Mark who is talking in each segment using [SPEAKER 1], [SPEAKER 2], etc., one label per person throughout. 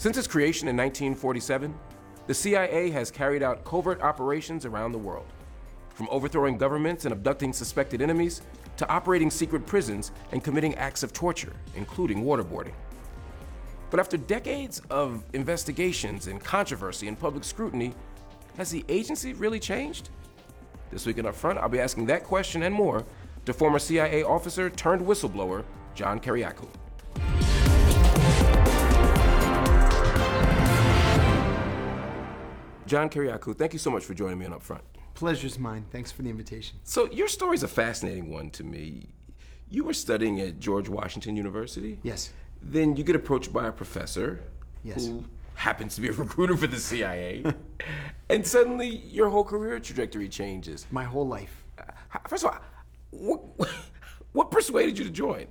[SPEAKER 1] Since its creation in 1947, the CIA has carried out covert operations around the world, from overthrowing governments and abducting suspected enemies to operating secret prisons and committing acts of torture, including waterboarding. But after decades of investigations and controversy and public scrutiny, has the agency really changed? This week in Upfront, I'll be asking that question and more to former CIA officer turned whistleblower, John Kiriakou. John Kiriakou, thank you so much for joining me on Upfront.
[SPEAKER 2] Pleasure's mine. Thanks for the invitation.
[SPEAKER 1] So your story's a fascinating one to me. You were studying at George Washington University?
[SPEAKER 2] Yes.
[SPEAKER 1] Then you get approached by a professor
[SPEAKER 2] Yes.
[SPEAKER 1] who happens to be a recruiter for the CIA, and suddenly your whole career trajectory changes.
[SPEAKER 2] My whole life.
[SPEAKER 1] First of all, what persuaded you to join?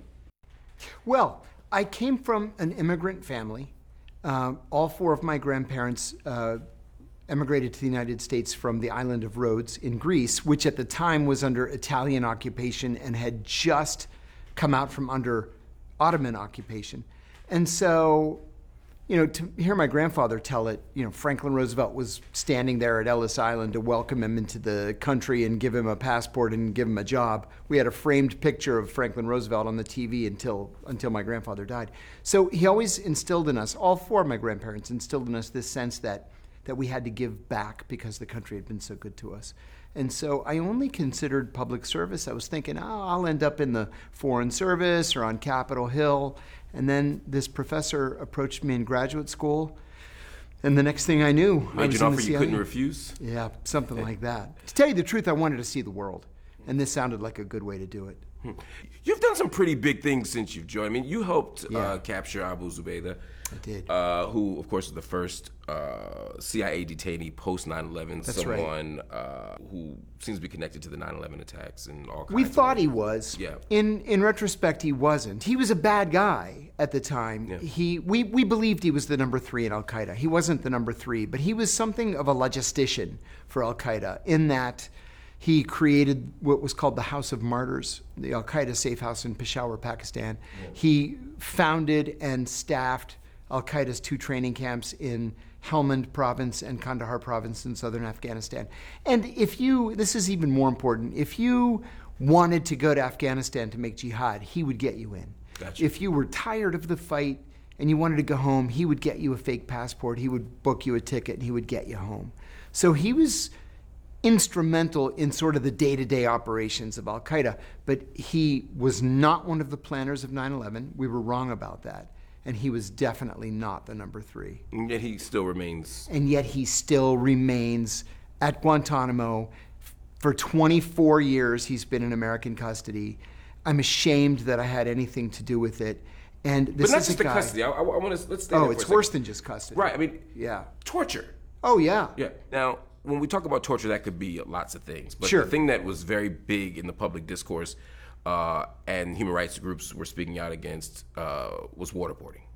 [SPEAKER 2] Well, I came from an immigrant family. All four of my grandparents emigrated to the United States from the island of Rhodes in Greece, which at the time was under Italian occupation and had just come out from under Ottoman occupation. And so, to hear my grandfather tell it, Franklin Roosevelt was standing there at Ellis Island to welcome him into the country and give him a passport and give him a job. We had a framed picture of Franklin Roosevelt on the TV until my grandfather died. So he always instilled in us, all four of my grandparents instilled in us this sense that we had to give back because the country had been so good to us. And so I only considered public service. I was thinking, I'll end up in the Foreign Service or on Capitol Hill. And then this professor approached me in graduate school. And the next thing I knew, I
[SPEAKER 1] Made
[SPEAKER 2] was
[SPEAKER 1] you an
[SPEAKER 2] in the
[SPEAKER 1] offer you
[SPEAKER 2] CIA.
[SPEAKER 1] couldn't refuse?
[SPEAKER 2] Yeah, something like that. To tell you the truth, I wanted to see the world. And this sounded like a good way to do it.
[SPEAKER 1] You've done some pretty big things since you've joined. I mean, you helped
[SPEAKER 2] Yeah.
[SPEAKER 1] capture Abu Zubaydah.
[SPEAKER 2] I did.
[SPEAKER 1] Who, of course, was the first CIA detainee post 9/11.
[SPEAKER 2] That's right.
[SPEAKER 1] Someone who seems to be connected to the 9/11 attacks and all kinds
[SPEAKER 2] We
[SPEAKER 1] of
[SPEAKER 2] thought
[SPEAKER 1] ways.
[SPEAKER 2] he was.
[SPEAKER 1] Yeah.
[SPEAKER 2] In retrospect, he wasn't. He was a bad guy at the time.
[SPEAKER 1] Yeah.
[SPEAKER 2] We believed he was the number 3 in Al-Qaeda. He wasn't the number 3, but he was something of a logistician for Al-Qaeda in that he created what was called the House of Martyrs, the Al-Qaeda safe house in Peshawar, Pakistan. Yeah. He founded and staffed Al-Qaeda's 2 training camps in Helmand province and Kandahar province in southern Afghanistan. And this is even more important, if you wanted to go to Afghanistan to make jihad, he would get you in.
[SPEAKER 1] Gotcha.
[SPEAKER 2] If you were tired of the fight and you wanted to go home, he would get you a fake passport, he would book you a ticket, and he would get you home. So he was instrumental in sort of the day-to-day operations of Al-Qaeda, but he was not one of the planners of 9/11. We were wrong about that. And he was definitely not the number 3.
[SPEAKER 1] And yet he still remains.
[SPEAKER 2] And yet he still remains at Guantanamo. For 24 years, he's been in American custody. I'm ashamed that I had anything to do with it. And this
[SPEAKER 1] But not
[SPEAKER 2] is
[SPEAKER 1] just
[SPEAKER 2] a
[SPEAKER 1] the
[SPEAKER 2] guy.
[SPEAKER 1] custody. I want to let's stay there for
[SPEAKER 2] It's
[SPEAKER 1] a second.
[SPEAKER 2] worse than just custody.
[SPEAKER 1] Right. I mean,
[SPEAKER 2] Yeah.
[SPEAKER 1] torture.
[SPEAKER 2] Oh, yeah.
[SPEAKER 1] Yeah. Now, when we talk about torture, that could be lots of things. But
[SPEAKER 2] Sure.
[SPEAKER 1] the thing that was very big in the public discourse and human rights groups were speaking out against was waterboarding.